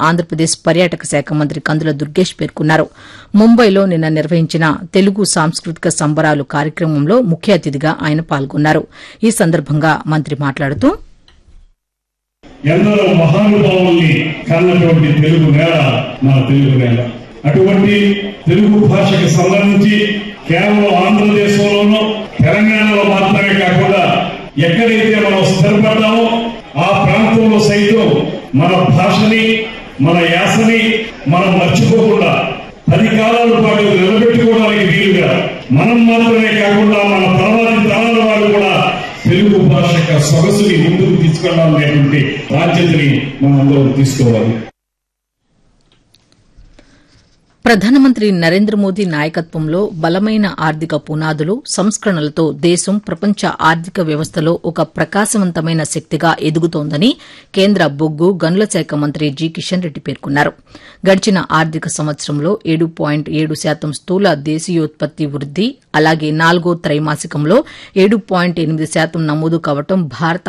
ఆంధ్రప్రదేశ్ పర్యాటక శాఖ మంత్రి కందుల దుర్గేష్ పేర్కొన్నారు. ముంబైలో నిన్న నిర్వహించిన తెలుగు సాంస్కృతిక సంబరాలు కార్యక్రమంలో ముఖ్య అతిథిగా ఆయన పాల్గొన్నారు. ఈ సందర్భంగా మంత్రి మాట్లాడుతూ ఎందరో మహానుభావుల్ని కన్నటువంటి తెలుగు నేల మన తెలుగు నేల. అటువంటి తెలుగు భాషకు సంబంధించి కేవలం ఆంధ్రదేశంలోనూ తెలంగాణలో మాత్రమే కాకుండా ఎక్కడైతే మనం స్థిరపడ్డామో ఆ ప్రాంతంలో సైతం మన భాషని మన యాసని మనం మర్చిపోకుండా 10 కాలాల పాటు నిలబెట్టుకోవడానికి వీలుగా మనం మాత్రమే కాకుండా మన తర్వాతి తరాల వారు కూడా తెలుగు భాష సొగసుని ముందుకు తీసుకెళ్లాలనేటువంటి బాధ్యతని మనందరం తీసుకోవాలి. ప్రధానమంత్రి నరేంద్ర మోదీ నాయకత్వంలో బలమైన ఆర్థిక పునాదులు సంస్కరణలతో దేశం ప్రపంచ ఆర్థిక వ్యవస్థలో ఒక ప్రకాశవంతమైన శక్తిగా ఎదుగుతోందని కేంద్ర బొగ్గు గనుల శాఖ మంత్రి జి కిషన్ రెడ్డి పేర్కొన్నారు. గడిచిన ఆర్థిక సంవత్సరంలో 7.7% స్థూల దేశీయోత్పత్తి వృద్ది, అలాగే 4వ త్రైమాసికంలో 7.8% నమోదు కావడం భారత